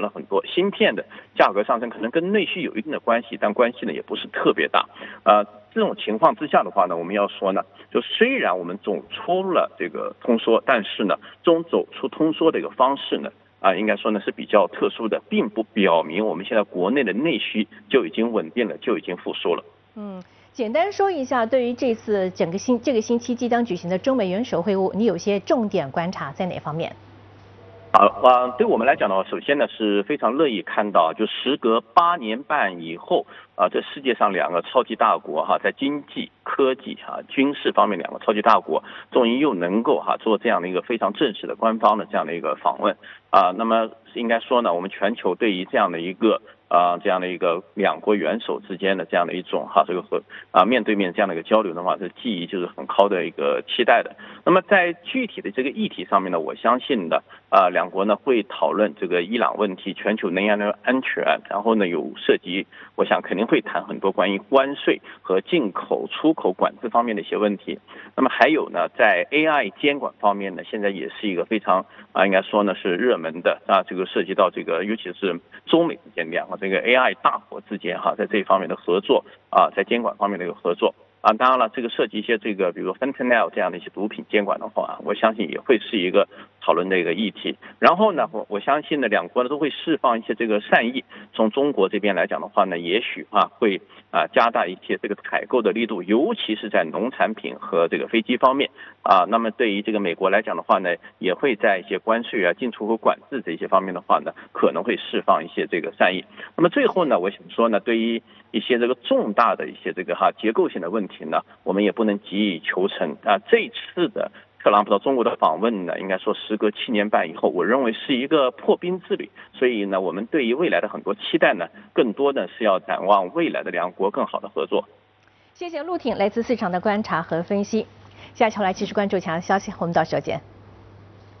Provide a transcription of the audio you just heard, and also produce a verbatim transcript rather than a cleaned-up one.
了很多。芯片的价格上升可能跟内需有一定的关系，但关系呢也不是特别大。呃，这种情况之下的话呢，我们要说呢，就虽然我们走出了这个通缩，但是呢，这种走出通缩的一个方式呢。啊，应该说呢是比较特殊的，并不表明我们现在国内的内需就已经稳定了，就已经复苏了。 嗯，简单说一下，对于这次整个星这个星期即将举行的中美元首会晤，你有些重点观察在哪方面？ 好，啊，对我们来讲的话，首先呢是非常乐意看到，就时隔八年半以后，啊，这世界上两个超级大国哈，在经济、科技哈、军事方面两个超级大国，终于又能够哈做这样的一个非常正式的官方的这样的一个访问啊。那么应该说呢，我们全球对于这样的一个啊这样的一个两国元首之间的这样的一种哈这个和啊面对面这样的一个交流的话，这基于就是很高的一个期待的。那么在具体的这个议题上面呢，我相信呢。啊，两国呢会讨论这个伊朗问题、全球能源的安全，然后呢有涉及，我想肯定会谈很多关于关税和进口、出口管制方面的一些问题。那么还有呢，在 A I 监管方面呢，现在也是一个非常啊，应该说呢是热门的啊，这个涉及到这个，尤其是中美之间两个这个 A I 大国之间哈，在这一方面的合作啊，在监管方面的一个合作。啊，当然了，这个涉及一些这个，比如 fentanyl 这样的一些毒品监管的话，我相信也会是一个讨论的一个议题。然后呢，我我相信呢，两国呢都会释放一些这个善意。从中国这边来讲的话呢，也许啊会啊加大一些这个采购的力度，尤其是在农产品和这个飞机方面啊。那么对于这个美国来讲的话呢，也会在一些关税啊、进出口管制这些方面的话呢，可能会释放一些这个善意。那么最后呢，我想说呢，对于一些这个重大的一些这个哈结构性的问题呢，我们也不能急于求成啊。这次的特朗普到中国的访问呢，应该说时隔七年半以后，我认为是一个破冰之旅。所以呢，我们对于未来的很多期待呢，更多的是要展望未来的两国更好的合作。 谢谢陆挺来自市场的观察和分析。下期来继续关注强消息，我们到时候见。